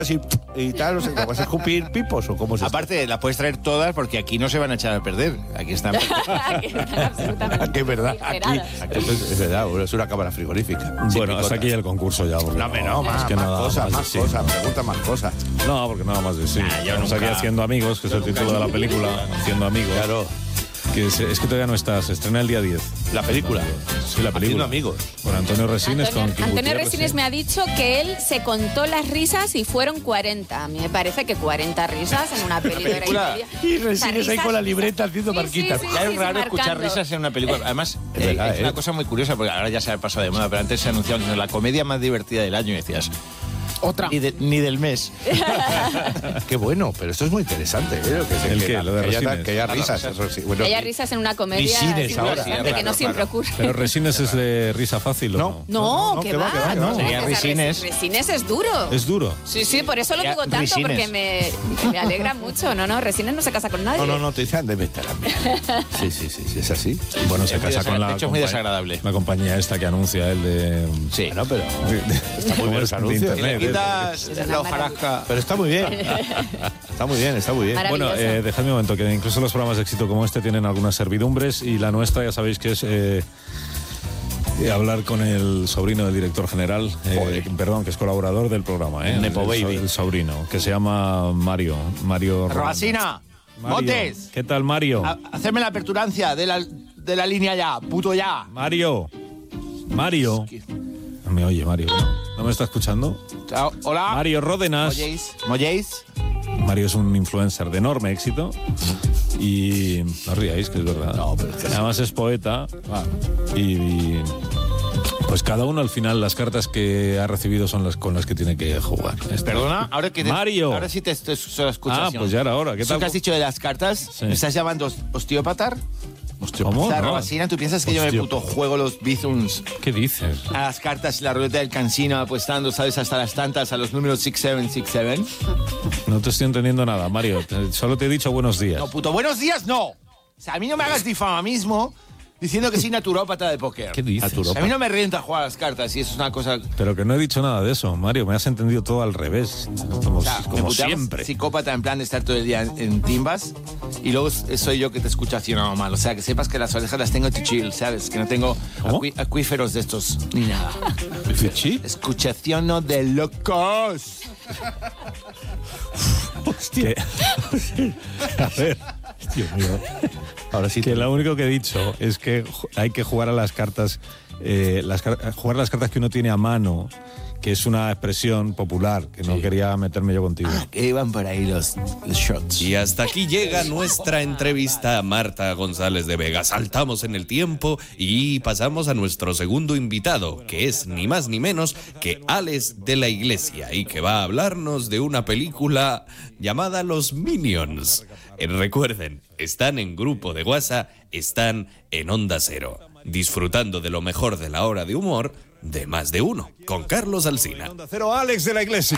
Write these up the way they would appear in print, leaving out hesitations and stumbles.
así y tal, no sé, ¿vas a escupir pipos o cómo se Aparte, las puedes traer todas porque aquí no se van a echar a perder. Aquí están. Aquí están absolutamente. Aquí es verdad, aquí es verdad, es una cámara frigorífica. Bueno, hasta aquí el concurso ya. No, más cosas, pregunta más cosas. No, porque nada más de sí. Estamos aquí Haciendo Amigos, que es el título de la película, Haciendo Amigos. Claro. Que es que todavía no está, se estrena el día 10. ¿La película? Sí, la película. Haciendo Amigos. Con Antonio Resines, Antonio Resines me ha dicho que él se contó las risas y fueron 40. A mí me parece que 40 risas en una película. Y Resines ahí con la libreta haciendo marquitas. Ya es raro escuchar risas en una película. Además, es una cosa muy curiosa, porque ahora ya se ha pasado de moda, pero antes se anunciaba la comedia más divertida del año y decías... Otra. Ni del mes. Qué bueno, pero esto es muy interesante. Lo de Resines. Que haya risas. Eso sí. Bueno, que haya risas en una comedia. Resines ahora. Que no siempre ocurre. Pero Resines es de risa fácil, ¿o no? No, que va. Sería Resines. Resines es duro. ¿Es duro? Sí, por eso lo digo tanto, porque me alegra mucho. No, Resines no se casa con nadie. No, te dicen de meter a mí. Sí, es así. Bueno, se casa con la... De hecho, es muy desagradable. La compañía esta que anuncia él de... Sí. Bueno, pero... Está muy bien ese anuncio. La hojarasca. Pero está muy bien. Está muy bien. Bueno, dejadme un momento, que incluso los programas de éxito como este tienen algunas servidumbres y la nuestra, ya sabéis que es hablar con el sobrino del director general, que es colaborador del programa, Nepo Baby. El sobrino, que se llama Mario Rabasina, Montes. ¿Qué tal, Mario? Hacerme la aperturancia de la línea ya, puto ya. Mario. No me oye, Mario. ¿No me está escuchando? Chao. Hola. Mario Ródenas. ¿Molléis? Mario es un influencer de enorme éxito y no ríais, que es verdad. No, pero es que además es poeta y pues cada uno al final las cartas que ha recibido son las con las que tiene que jugar. Perdona, Mario. Ahora sí te escuchas. Pues ya era hora. ¿Qué ¿Eso tal? que has dicho de las cartas? Sí. ¿Me estás llamando osteópata? ¿Cómo? La No. Rabasina, ¿tú piensas que yo me puto juego los bizums ¿Qué dices? a las cartas y la ruleta del cansino apostando, sabes, hasta las tantas a los números 6767? No te estoy entendiendo nada, Mario. Solo te he dicho buenos días. No, puto, buenos días, no. O sea, a mí no me hagas difamamismo diciendo que soy naturópata de póker. ¿Qué dices? A mí no me renta jugar a las cartas y eso es una cosa... Pero que no he dicho nada de eso, Mario. Me has entendido todo al revés. Como puteamos siempre. Psicópata en plan de estar todo el día en timbas y luego soy yo que te escucho así normal. O sea, que sepas que las orejas las tengo to chill, ¿sabes? Que no tengo acuíferos de estos ni nada. Escuchación de locos. Hostia. A ver. Dios mío. Ahora sí. Que lo único que he dicho es que hay que jugar a las cartas, jugar a las cartas que uno tiene a mano, que es una expresión popular, que no quería meterme yo contigo. Que iban por ahí los shots. Y hasta aquí llega nuestra entrevista a Marta González de Vega. Saltamos en el tiempo y pasamos a nuestro segundo invitado, que es ni más ni menos que Alex de la Iglesia y que va a hablarnos de una película llamada Los Minions. Recuerden, están en grupo de WhatsApp, están en Onda Cero, disfrutando de lo mejor de la hora de humor de Más de Uno, con Carlos Alsina. Onda Cero, Alex de la Iglesia.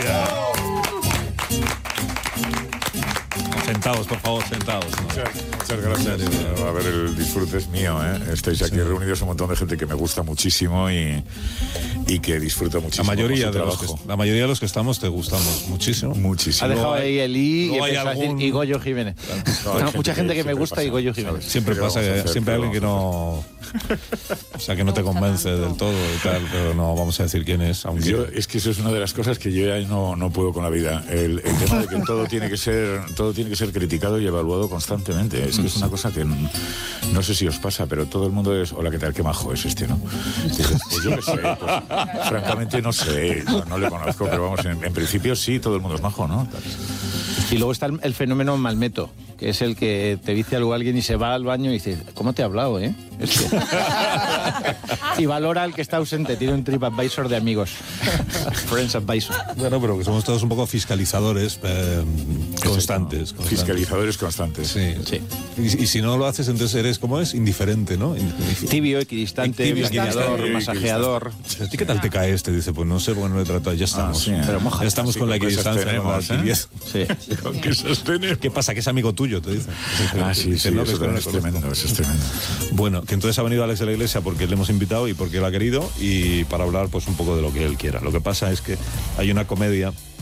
Sentados, por favor, sentados. Muchas gracias. A ver, el disfrute es mío, ¿eh? Estáis aquí reunidos un montón de gente que me gusta muchísimo y que disfruta muchísimo. La mayoría de los que estamos te gustamos muchísimo. Muchísimo. Ha dejado ahí el I y hay empezó a decir algún... y Goyo Jiménez. Mucha gente que me gusta y Goyo Jiménez. Siempre pasa, siempre hay alguien que no... O sea, que no te convence del todo y tal, pero no vamos a decir quién es. Aunque... Es que eso es una de las cosas que yo ya no puedo con la vida. El tema de que todo tiene que ser criticado y evaluado constantemente. Es que es una cosa que no sé si os pasa, pero todo el mundo es, hola, ¿qué tal? Qué majo es este, ¿no? Dices, pues yo qué sé, pues, francamente no sé, no le conozco, pero vamos, en principio sí, todo el mundo es majo, ¿no? Y luego está el fenómeno malmeto, que es el que te dice algo a alguien y se va al baño y dice, ¿cómo te he hablado, eh? Y valora al que está ausente, tiene un TripAdvisor de amigos. Friends Advisor. Bueno, pero que somos todos un poco fiscalizadores constantes. Fiscalizadores constantes. Sí. Y si no lo haces, entonces eres, ¿cómo es? Indiferente, ¿no? Tibio, equidistante, masajeador, masajeador. ¿A ti qué tal te cae este? Dice, pues no sé, bueno, le trato, ya estamos. Pero ya estamos con la equidistancia. Sí. ¿Con qué sostenemos? ¿Qué pasa? Que es amigo tuyo, te dice. Sí, eso es tremendo, eso es tremendo. Bueno, que entonces ha venido Alex de la Iglesia porque le hemos invitado y porque él ha querido y para hablar pues un poco de lo que él quiera. Lo que pasa es que hay una comedia